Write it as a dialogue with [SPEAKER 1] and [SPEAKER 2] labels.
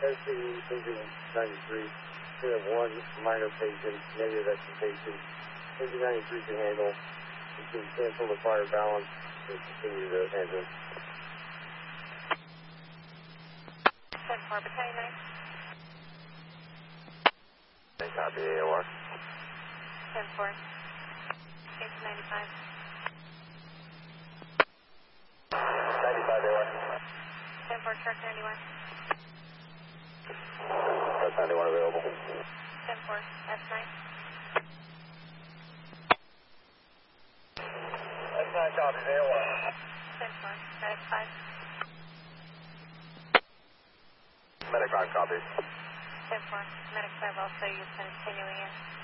[SPEAKER 1] SC Engine 93. We have one minor patient, negative excitation. Engine 93 can handle. You can cancel the fire balance and continue the engine.
[SPEAKER 2] 10-4, battalion 9.
[SPEAKER 1] Copy AOR.
[SPEAKER 2] 10-4. Engine 95.
[SPEAKER 1] 95 AOR.
[SPEAKER 2] 10-4, truck 91.
[SPEAKER 1] That's 91 available.
[SPEAKER 2] 10-4, S9.
[SPEAKER 1] S9 copies AOR.
[SPEAKER 2] 10-4, medic 5.
[SPEAKER 1] Medic 5 copies.
[SPEAKER 2] 10-4, medic 5 also, you're continuing in.